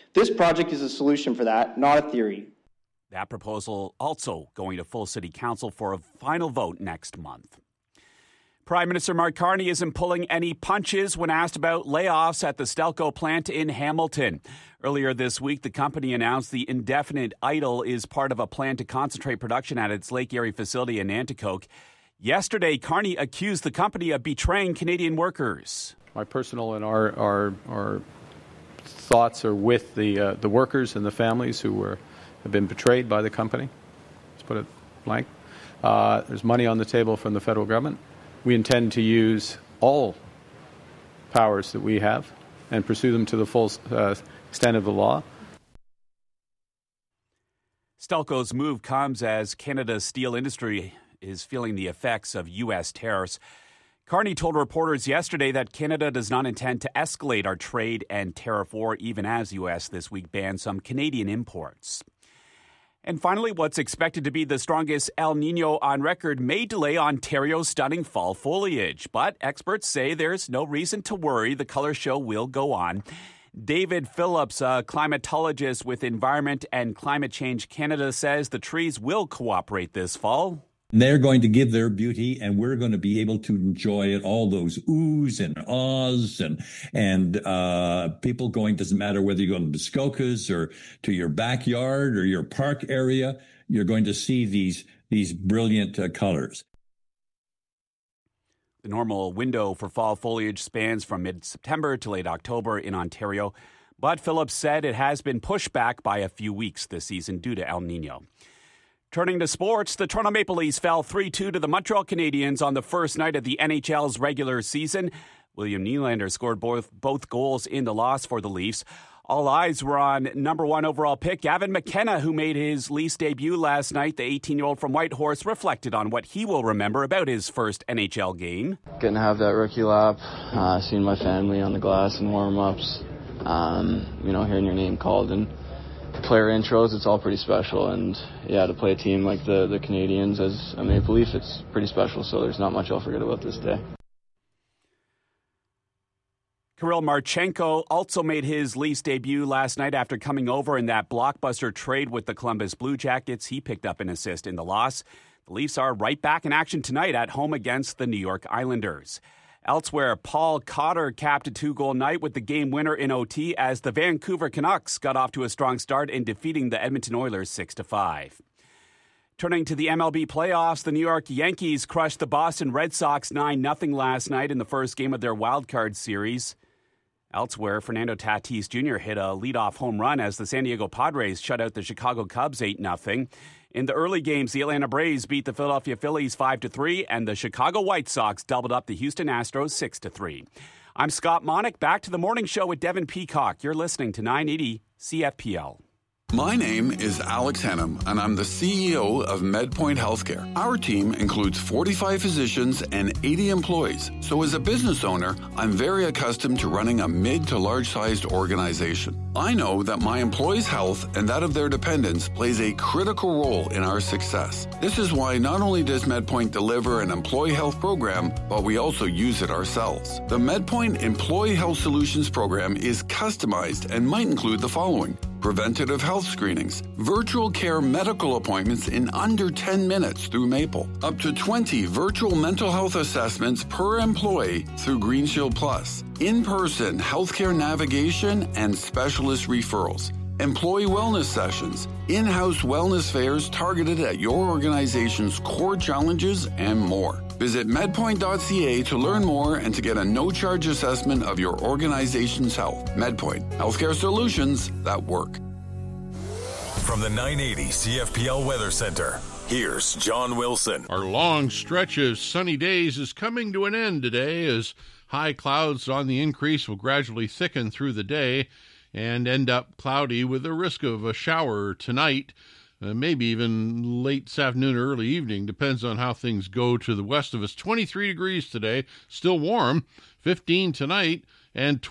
This project is a solution for that, not a theory. That proposal also going to full city council for a final vote next month. Prime Minister Mark Carney isn't pulling any punches when asked about layoffs at the Stelco plant in Hamilton. Earlier this week, the company announced the indefinite idle is part of a plan to concentrate production at its Lake Erie facility in Nanticoke. Yesterday, Carney accused the company of betraying Canadian workers. My personal and our thoughts are with the workers and the families who have been betrayed by the company. Let's put it blank. There's money on the table from the federal government. We intend to use all powers that we have and pursue them to the full extent of the law. Stelco's move comes as Canada's steel industry is feeling the effects of U.S. tariffs. Carney told reporters yesterday that Canada does not intend to escalate our trade and tariff war, even as U.S. this week banned some Canadian imports. And finally, what's expected to be the strongest El Nino on record may delay Ontario's stunning fall foliage. But experts say there's no reason to worry. The color show will go on. David Phillips, a climatologist with Environment and Climate Change Canada, says the trees will cooperate this fall. They're going to give their beauty, and we're going to be able to enjoy it. All those oohs and ahs and people going, doesn't matter whether you go to Muskokas or to your backyard or your park area, you're going to see these brilliant colors. The normal window for fall foliage spans from mid-September to late October in Ontario, but Phillips said it has been pushed back by a few weeks this season due to El Nino. Turning to sports, the Toronto Maple Leafs fell 3-2 to the Montreal Canadiens on the first night of the NHL's regular season. William Nylander scored both goals in the loss for the Leafs. All eyes were on number one overall pick Gavin McKenna, who made his Leafs debut last night. The 18-year-old from Whitehorse reflected on what he will remember about his first NHL game. Getting to have that rookie lap, seeing my family on the glass in warm-ups, hearing your name called and player intros, it's all pretty special. And yeah, to play a team like the Canadiens as a Maple Leaf, it's pretty special. So there's not much I'll forget about this day. Kirill Marchenko also made his Leafs debut last night after coming over in that blockbuster trade with the Columbus Blue Jackets. He picked up an assist in the loss. The Leafs are right back in action tonight at home against the New York Islanders. Elsewhere, Paul Cotter capped a 2-goal night with the game winner in OT as the Vancouver Canucks got off to a strong start in defeating the Edmonton Oilers 6-5. Turning to the MLB playoffs, the New York Yankees crushed the Boston Red Sox 9-0 last night in the first game of their wildcard series. Elsewhere, Fernando Tatis Jr. hit a leadoff home run as the San Diego Padres shut out the Chicago Cubs 8-0. In the early games, the Atlanta Braves beat the Philadelphia Phillies 5-3, and the Chicago White Sox doubled up the Houston Astros 6-3. I'm Scott Monick. Back to the morning show with Devin Peacock. You're listening to 980 CFPL. My name is Alex Hennum, and I'm the CEO of MedPoint Healthcare. Our team includes 45 physicians and 80 employees. So as a business owner, I'm very accustomed to running a mid to large-sized organization. I know that my employees' health and that of their dependents plays a critical role in our success. This is why not only does MedPoint deliver an employee health program, but we also use it ourselves. The MedPoint Employee Health Solutions program is customized and might include the following: preventative health screenings, virtual care medical appointments in under 10 minutes through Maple, up to 20 virtual mental health assessments per employee through Green Shield Plus, in-person healthcare navigation and specialist referrals, employee wellness sessions, in-house wellness fairs targeted at your organization's core challenges, and more. Visit medpoint.ca to learn more and to get a no-charge assessment of your organization's health. MedPoint, healthcare solutions that work. From the 980 CFPL Weather Center, here's John Wilson. Our long stretch of sunny days is coming to an end today as high clouds on the increase will gradually thicken through the day and end up cloudy with a risk of a shower tonight. Maybe even late this afternoon or early evening, depends on how things go to the west of us. 23 degrees today, still warm, 15 tonight, and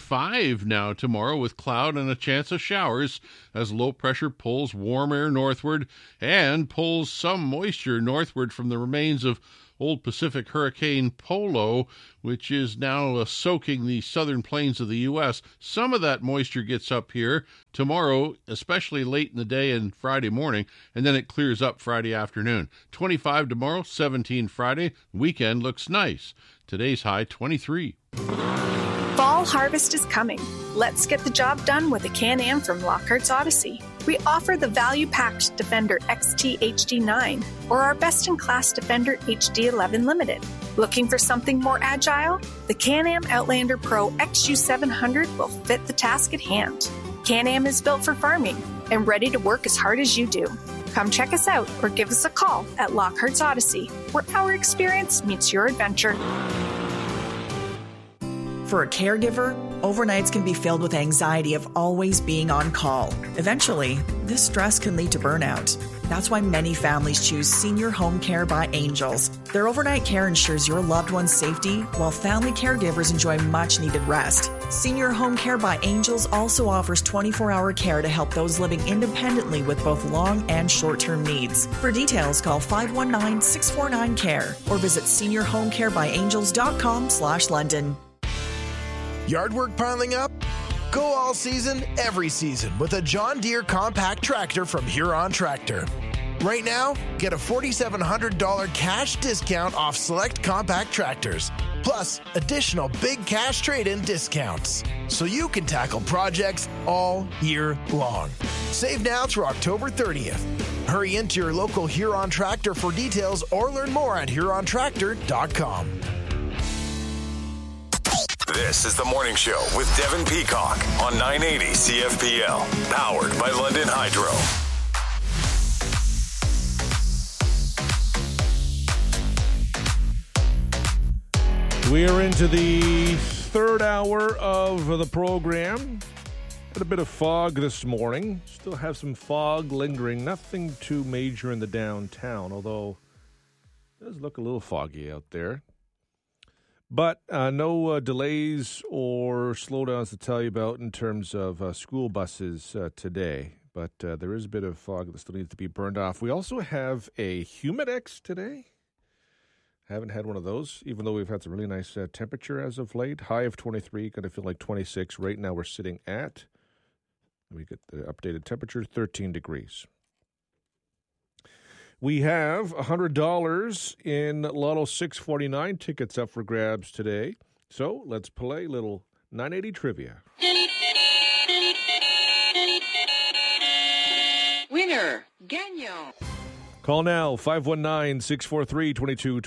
25 now tomorrow with cloud and a chance of showers as low pressure pulls warm air northward and pulls some moisture northward from the remains of old Pacific Hurricane Polo, which is now soaking the southern plains of the U.S. Some of that moisture gets up here tomorrow, especially late in the day and Friday morning, and then it clears up Friday afternoon. 25 tomorrow, 17 Friday. Weekend looks nice. Today's high 23. Fall harvest is coming. Let's get the job done with a Can-Am from Lockhart's Odyssey. We offer the value-packed Defender XT HD9 or our best-in-class Defender HD11 Limited. Looking for something more agile? The Can-Am Outlander Pro XU700 will fit the task at hand. Can-Am is built for farming and ready to work as hard as you do. Come check us out or give us a call at Lockhart's Odyssey, where our experience meets your adventure. For a caregiver, overnights can be filled with anxiety of always being on call. Eventually, this stress can lead to burnout. That's why many families choose Senior Home Care by Angels. Their overnight care ensures your loved one's safety, while family caregivers enjoy much-needed rest. Senior Home Care by Angels also offers 24-hour care to help those living independently with both long and short-term needs. For details, call 519-649-CARE or visit seniorhomecarebyangels.com/London. Yard work piling up? Go all season, every season with a John Deere compact tractor from Huron Tractor. Right now, get a $4,700 cash discount off select compact tractors, plus additional big cash trade-in discounts, so you can tackle projects all year long. Save now through October 30th. Hurry into your local Huron Tractor for details or learn more at hurontractor.com. This is The Morning Show with Devin Peacock on 980 CFPL, powered by London Hydro. We are into the third hour of the program. Had a bit of fog this morning. Still have some fog lingering. Nothing too major in the downtown, although it does look a little foggy out there. But no delays or slowdowns to tell you about in terms of school buses today. But there is a bit of fog that still needs to be burned off. We also have a Humidex today. Haven't had one of those, even though we've had some really nice temperature as of late. High of 23, going to feel like 26. Right now we're sitting at, we get the updated temperature, 13 degrees. We have $100 in Lotto 649 tickets up for grabs today. So let's play a little 980 trivia. Winner, Gagnon. Call now, 519-643-2222,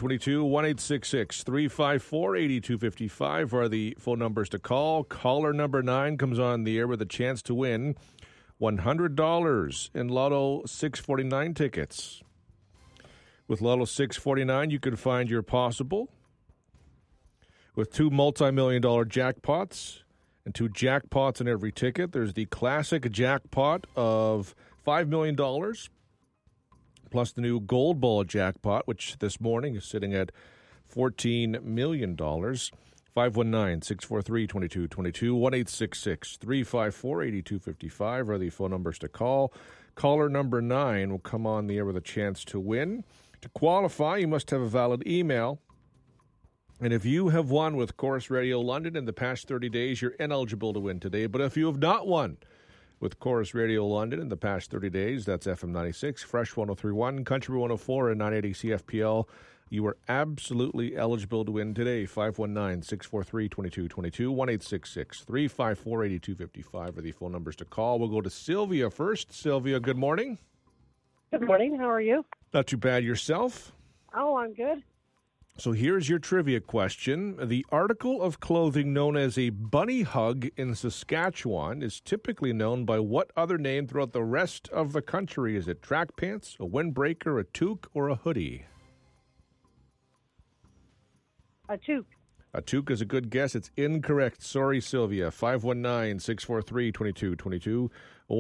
1-866-354-8255 are the phone numbers to call. Caller number 9 comes on the air with a chance to win $100 in Lotto 649 tickets. With Lotto 649, you can find your possible with 2 multi-million-dollar jackpots and 2 jackpots in every ticket. There's the classic jackpot of $5 million, plus the new Gold Ball jackpot, which this morning is sitting at $14 million. 519-643-2222, 1-866-354-8255 are the phone numbers to call. Caller number 9 will come on the air with a chance to win. To qualify, you must have a valid email. And if you have won with Chorus Radio London in the past 30 days, you're ineligible to win today. But if you have not won with Chorus Radio London in the past 30 days, that's FM 96, Fresh 103.1, Country 104, and 980 CFPL, you are absolutely eligible to win today. 519-643-2222, 1-866-354-8255 are the phone numbers to call. We'll go to Sylvia first. Sylvia, good morning. Good morning. How are you? Not too bad. Yourself? Oh, I'm good. So here's your trivia question. The article of clothing known as a bunny hug in Saskatchewan is typically known by what other name throughout the rest of the country? Is it track pants, a windbreaker, a toque, or a hoodie? A toque. A toque is a good guess. It's incorrect. Sorry, Sylvia. 519-643-2222.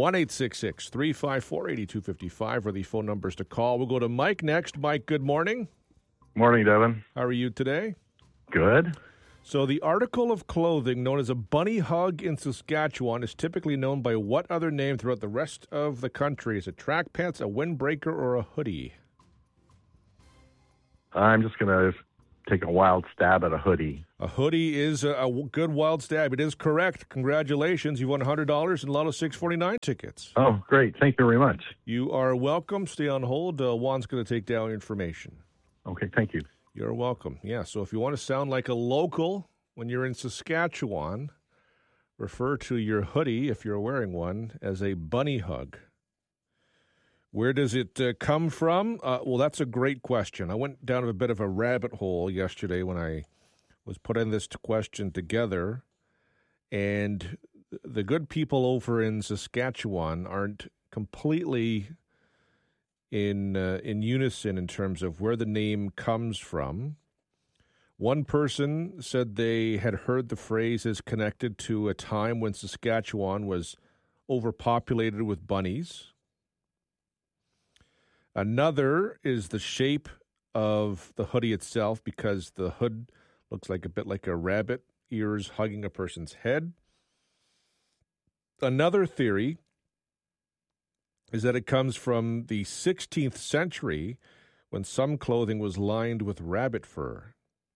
1-866-354-8255 are the phone numbers to call. We'll go to Mike next. Mike, good morning. Morning, Devin. How are you today? Good. So the article of clothing known as a bunny hug in Saskatchewan is typically known by what other name throughout the rest of the country? Is it track pants, a windbreaker, or a hoodie? I'm just going to take a wild stab at a hoodie. A hoodie is a good wild stab. It is correct. Congratulations. You won $100 in Lotto 649 tickets. Oh, great. Thank you very much. You are welcome. Stay on hold. Juan's going to take down information. Okay, thank you. You're welcome. Yeah, so if you want to sound like a local when you're in Saskatchewan, refer to your hoodie, if you're wearing one, as a bunny hug. Where does it come from? Well, that's a great question. I went down a bit of a rabbit hole yesterday when I was putting this question together, and the good people over in Saskatchewan aren't completely in unison in terms of where the name comes from. One person said they had heard the phrase as connected to a time when Saskatchewan was overpopulated with bunnies. Another is the shape of the hoodie itself, because the hood looks like a bit like a rabbit, ears hugging a person's head. Another theory is that it comes from the 16th century when some clothing was lined with rabbit fur.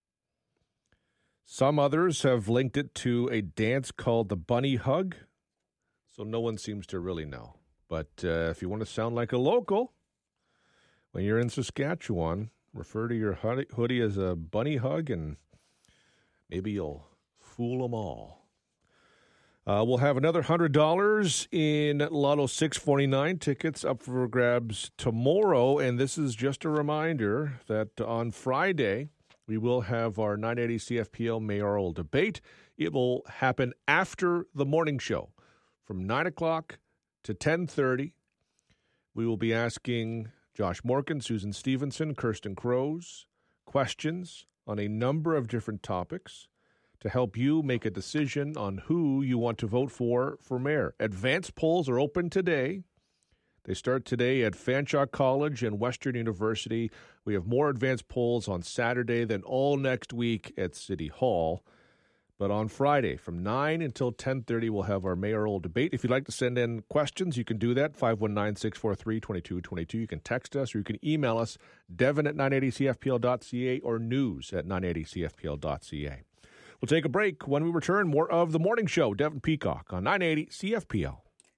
Some others have linked it to a dance called the bunny hug, so no one seems to really know. But if you want to sound like a local, when you're in Saskatchewan, refer to your hoodie as a bunny hug, and maybe you'll fool them all. We'll have another $100 in Lotto 649 tickets up for grabs tomorrow, and this is just a reminder that on Friday we will have our 980 CFPL mayoral debate. It will happen after the morning show from 9 o'clock to 10:30. We will be asking Josh Morgan, Susan Stevenson, Kirsten Crows questions on a number of different topics to help you make a decision on who you want to vote for mayor. Advance polls are open today. They start today at Fanshawe College and Western University. We have more advance polls on Saturday than all next week at City Hall. But on Friday, from 9 until 10:30, we'll have our mayoral debate. If you'd like to send in questions, you can do that, 519-643-2222. You can text us or you can email us, devin@980cfpl.ca or news@980cfpl.ca. We'll take a break. When we return, more of The Morning Show. Devin Peacock on 980 CFPL.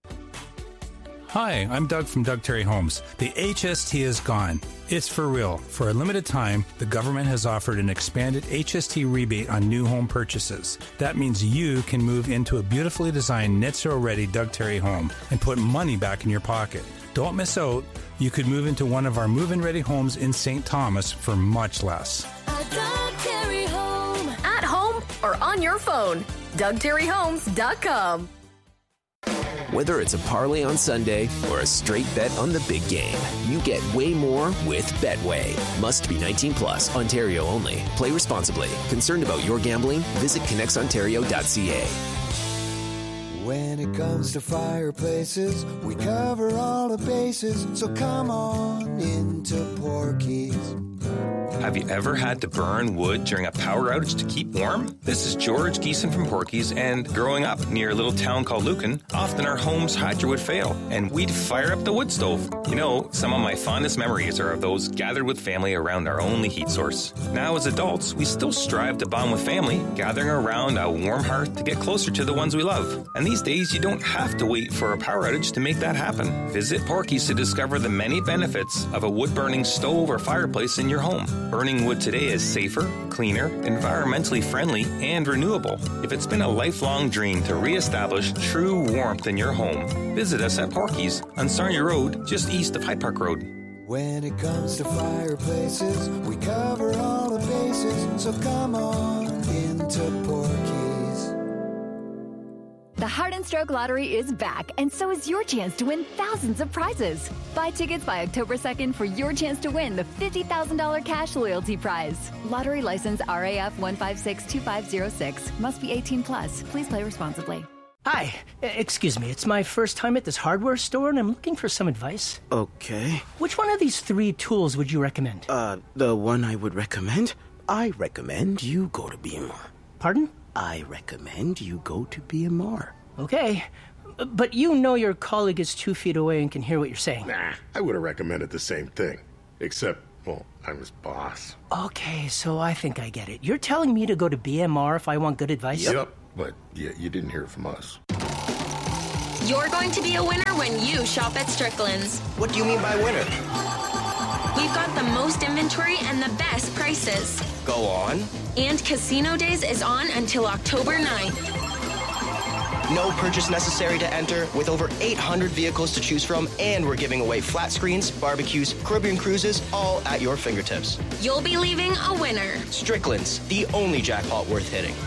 Hi, I'm Doug from Doug Terry Homes. The HST is gone. It's for real. For a limited time, the government has offered an expanded HST rebate on new home purchases. That means you can move into a beautifully designed net zero ready Doug Terry home and put money back in your pocket. Don't miss out. You could move into one of our move-in ready homes in St. Thomas for much less. A Doug Terry home. At home or on your phone. DougTerryHomes.com. Whether it's a parlay on Sunday or a straight bet on the big game, you get way more with Betway. Must be 19 plus, Ontario only. Play responsibly. Concerned about your gambling? Visit connectsontario.ca. When it comes to fireplaces, we cover all the bases. So come on into Porky's. Have you ever had to burn wood during a power outage to keep warm? This is George Geeson from Porky's, and growing up near a little town called Lucan, often our home's hydro would fail, and we'd fire up the wood stove. You know, some of my fondest memories are of those gathered with family around our only heat source. Now as adults, we still strive to bond with family, gathering around a warm hearth to get closer to the ones we love. And these days, you don't have to wait for a power outage to make that happen. Visit Porky's to discover the many benefits of a wood-burning stove or fireplace in your home. Burning wood today is safer, cleaner, environmentally friendly, and renewable. If it's been a lifelong dream to reestablish true warmth in your home, visit us at Porky's on Sarnia Road, just east of High Park Road. When it comes to fireplaces, we cover all the bases. So come on into Porky's. The Heart and Stroke Lottery is back, and so is your chance to win thousands of prizes. Buy tickets by October 2nd for your chance to win the $50,000 cash loyalty prize. Lottery license RAF 1562506. Must be 18 plus. Please play responsibly. Hi, excuse me. It's my first time at this hardware store, and I'm looking for some advice. Okay. Which one of these 3 tools would you recommend? The one I would recommend? I recommend you go to BMR. Pardon? I recommend you go to BMR. Okay, but you know your colleague is 2 feet away and can hear what you're saying. Nah, I would have recommended the same thing. Except Well, I was boss. Okay, so I think I get it. You're telling me to go to BMR if I want good advice? Yep, but you didn't hear it from us. You're going to be a winner when you shop at Strickland's. What do you mean by winner? We've got the most inventory and the best prices. Go on. And Casino Days is on until October 9th. No purchase necessary to enter, with over 800 vehicles to choose from, and we're giving away flat screens, barbecues, Caribbean cruises, all at your fingertips. You'll be leaving a winner. Strickland's, the only jackpot worth hitting.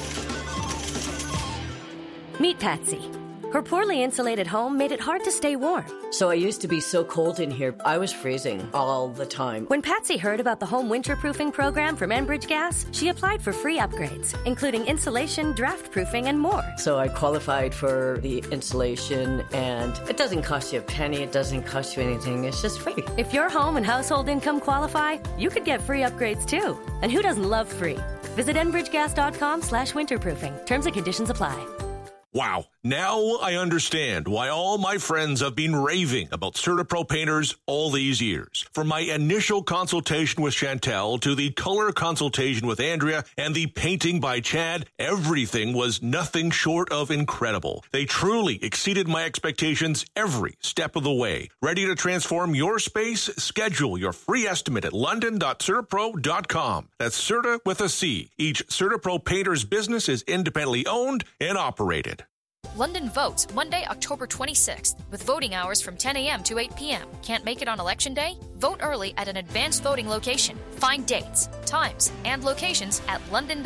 Meet Patsy. Her poorly insulated home made it hard to stay warm. So I used to be so cold in here, I was freezing all the time. When Patsy heard about the home winterproofing program from Enbridge Gas, she applied for free upgrades, including insulation, draft proofing, and more. So I qualified for the insulation, and it doesn't cost you a penny, it doesn't cost you anything, it's just free. If your home and household income qualify, you could get free upgrades too. And who doesn't love free? Visit enbridgegas.com/winterproofing. Terms and conditions apply. Wow, now I understand why all my friends have been raving about CertaPro painters all these years. From my initial consultation with Chantel to the color consultation with Andrea and the painting by Chad, everything was nothing short of incredible. They truly exceeded my expectations every step of the way. Ready to transform your space? Schedule your free estimate at london.certapro.com. That's Certa with a C. Each CertaPro painter's business is independently owned and operated. London votes Monday, October 26th, with voting hours from 10 a.m. to 8 p.m. Can't make it on Election Day? Vote early at an advanced voting location. Find dates, times, and locations at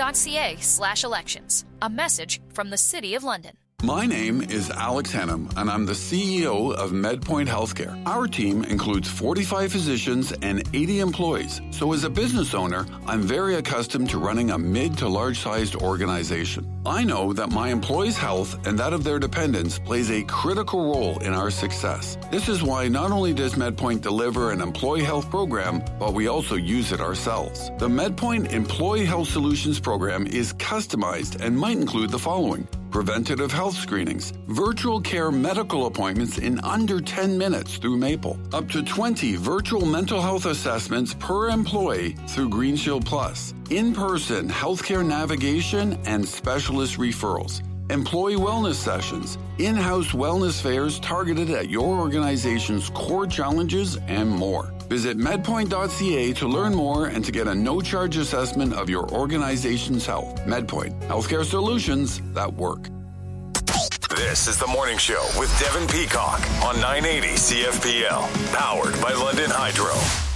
london.ca/elections. A message from the City of London. My name is Alex Hennam, and I'm the CEO of MedPoint Healthcare. Our team includes 45 physicians and 80 employees. So as a business owner, I'm very accustomed to running a mid to large-sized organization. I know that my employees' health and that of their dependents plays a critical role in our success. This is why not only does MedPoint deliver an employee health program, but we also use it ourselves. The MedPoint Employee Health Solutions program is customized and might include the following: preventative health screenings, virtual care medical appointments in under 10 minutes through Maple, up to 20 virtual mental health assessments per employee through Green Shield Plus, in-person healthcare navigation and specialist referrals, employee wellness sessions, in-house wellness fairs targeted at your organization's core challenges, and more. Visit medpoint.ca to learn more and to get a no-charge assessment of your organization's health. MedPoint, healthcare solutions that work. This is The Morning Show with Devin Peacock on 980 CFPL, powered by London Hydro.